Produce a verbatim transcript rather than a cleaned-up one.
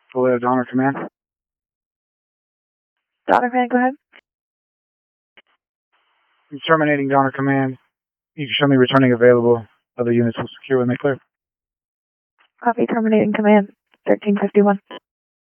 Hello, Donner Command. Donner Command, go ahead. I'm terminating Donner Command. You can show me returning available. Other units will secure when they clear. Copy, terminating command, thirteen fifty-one.